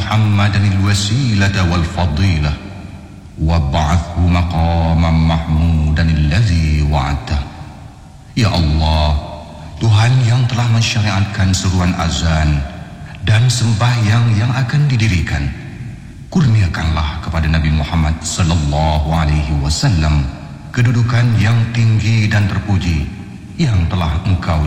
محمدا الوسيلة والفضيلة وابعثه مقاما محمودا الذي وعدته. Ya Allah, Tuhan yang telah mensyariatkan seruan azan dan sembahyang yang akan didirikan, kurniakanlah kepada Nabi Muhammad sallallahu alaihi wasallam kedudukan yang tinggi dan terpuji yang telah Engkau